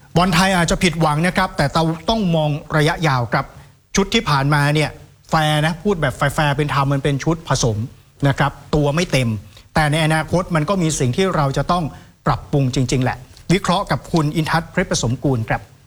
บอลไทยอาจจะผิดหวังนะครับแต่เราต้องมองระยะยาวครับชุดที่ผ่านมาเนี่ยแฟร์นะพูดแบบแฟร์เป็นธรรมมันเป็นชุดผสมนะครับตัวไม่เต็มแต่ในอนาคตมันก็มีสิ่งที่เราจะต้องปรับปรุงจริงๆแหละวิเคราะห์กับคุณอินทัศน์เพชรผสมกูลครับ